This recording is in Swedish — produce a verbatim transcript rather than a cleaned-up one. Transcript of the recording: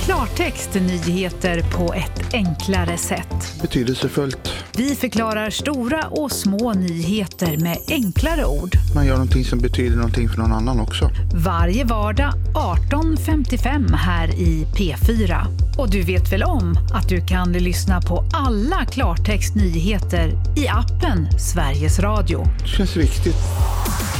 Klartext nyheter på ett enklare sätt. Betydelsefullt. Vi förklarar stora och små nyheter med enklare ord. Man gör någonting som betyder någonting för någon annan också. Varje vardag arton femtiofem här i P fyra. Och du vet väl om att du kan lyssna på alla Klartext nyheter i appen Sveriges Radio. Det känns viktigt.